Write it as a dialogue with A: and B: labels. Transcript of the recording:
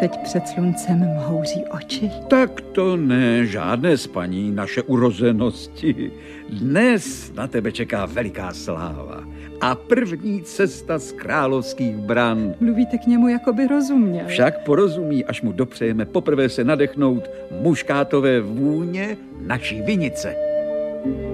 A: teď před sluncem mhouří oči.
B: Tak to ne, žádné spaní, naše urozenosti. Dnes na tebe čeká veliká sláva a první cesta z královských bran.
A: Mluvíte k němu, jako by rozuměl.
B: Však porozumí, až mu dopřejeme poprvé se nadechnout muškátové vůně naší vinice.